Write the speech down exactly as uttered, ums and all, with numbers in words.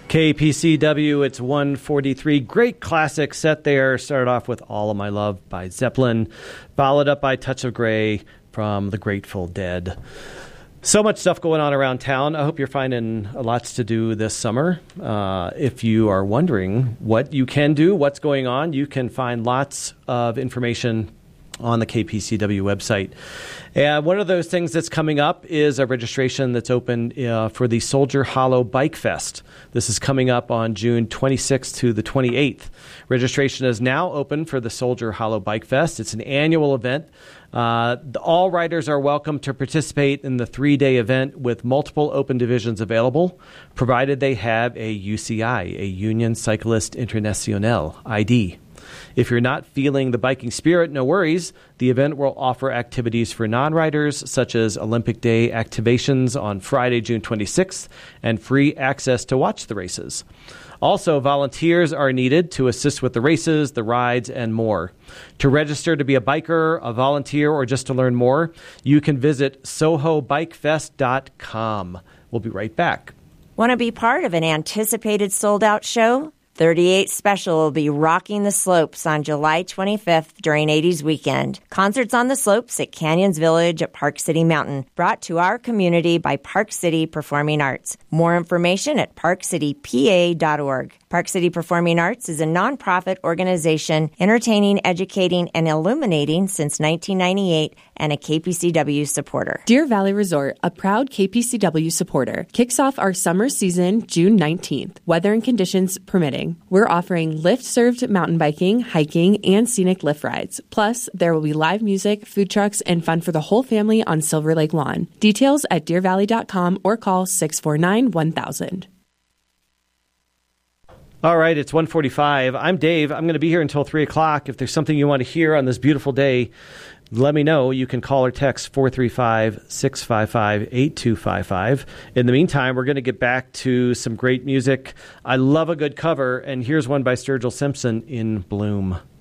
K P C W, it's one forty-three. Great classic set there. Started off with All of My Love by Zeppelin, followed up by Touch of Grey from the Grateful Dead. So much stuff going on around town. I hope you're finding lots to do this summer. Uh, if you are wondering what you can do, what's going on, you can find lots of information on the K P C W website. And one of those things that's coming up is a registration that's open uh, for the Soldier Hollow Bike Fest. This is coming up on June twenty-sixth to the twenty-eighth. Registration is now open for the Soldier Hollow Bike Fest. It's an annual event. Uh, all riders are welcome to participate in the three-day event with multiple open divisions available, provided they have a U C I, a Union Cycliste Internationale I D. If you're not feeling the biking spirit, no worries. The event will offer activities for non-riders, such as Olympic Day activations on Friday, June twenty-sixth, and free access to watch the races. Also, volunteers are needed to assist with the races, the rides, and more. To register to be a biker, a volunteer, or just to learn more, you can visit soho bike fest dot com. We'll be right back. Want to be part of an anticipated sold-out show? thirty-eight Special will be rocking the slopes on July twenty-fifth during eighties weekend. Concerts on the slopes at Canyons Village at Park City Mountain, brought to our community by Park City Performing Arts. More information at park city p a dot org. Park City Performing Arts is a nonprofit organization entertaining, educating, and illuminating since nineteen ninety-eight and a K P C W supporter. Deer Valley Resort, a proud K P C W supporter, kicks off our summer season June nineteenth, weather and conditions permitting. We're offering lift-served mountain biking, hiking, and scenic lift rides. Plus, there will be live music, food trucks, and fun for the whole family on Silver Lake Lawn. Details at deer valley dot com or call six four nine, one thousand. All right, it's one forty-five. I'm Dave. I'm going to be here until three o'clock. If there's something you want to hear on this beautiful day, let me know. You can call or text four three five, six five five, eight two five five. In the meantime, we're going to get back to some great music. I love a good cover, and here's one by Sturgill Simpson, In Bloom.